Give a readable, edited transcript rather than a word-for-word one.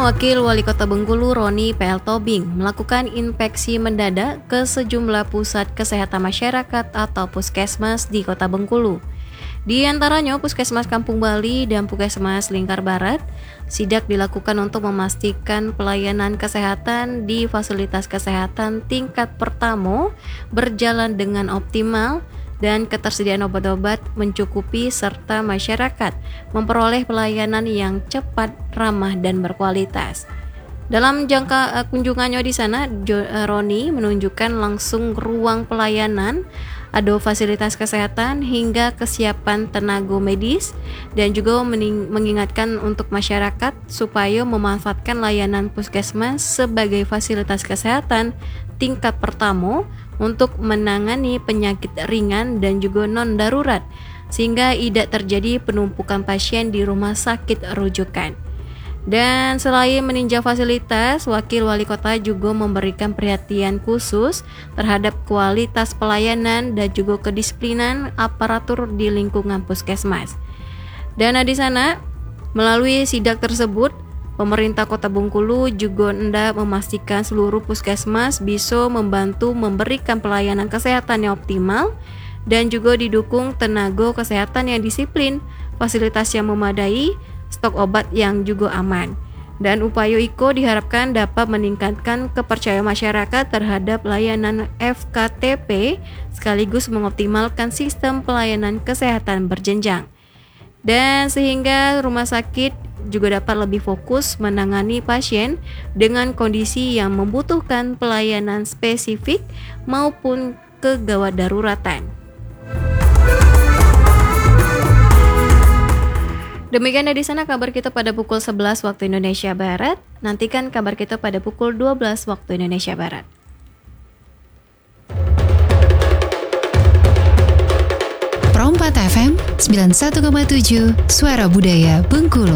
Wakil Wali Kota Bengkulu Roni PL Tobing melakukan inspeksi mendadak ke sejumlah pusat kesehatan masyarakat atau puskesmas di Kota Bengkulu. Di antaranya Puskesmas Kampung Bali dan Puskesmas Lingkar Barat. Sidak dilakukan untuk memastikan pelayanan kesehatan di fasilitas kesehatan tingkat pertama berjalan dengan optimal dan ketersediaan obat-obat mencukupi serta masyarakat memperoleh pelayanan yang cepat, ramah, dan berkualitas. Dalam jangka kunjungannya di sana, Roni menunjukkan langsung ruang pelayanan, ada fasilitas kesehatan hingga kesiapan tenaga medis dan juga mengingatkan untuk masyarakat supaya memanfaatkan layanan puskesmas sebagai fasilitas kesehatan tingkat pertama untuk menangani penyakit ringan dan juga non-darurat sehingga tidak terjadi penumpukan pasien di rumah sakit rujukan. Dan selain meninjau fasilitas, Wakil Wali Kota juga memberikan perhatian khusus terhadap kualitas pelayanan dan juga kedisiplinan aparatur di lingkungan puskesmas. Dan di sana, melalui sidak tersebut, pemerintah Kota Bengkulu juga hendak memastikan seluruh puskesmas bisa membantu memberikan pelayanan kesehatan yang optimal dan juga didukung tenaga kesehatan yang disiplin, fasilitas yang memadai, stok obat yang juga aman. Dan upaya IKO diharapkan dapat meningkatkan kepercayaan masyarakat terhadap layanan FKTP sekaligus mengoptimalkan sistem pelayanan kesehatan berjenjang. Dan sehingga rumah sakit juga dapat lebih fokus menangani pasien dengan kondisi yang membutuhkan pelayanan spesifik maupun kegawat daruratan. Demikian dari sana kabar kita pada pukul 11 waktu Indonesia Barat. Nantikan kabar kita pada pukul 12 waktu Indonesia Barat. Pro 4 FM 91,7 Suara Budaya Bengkulu.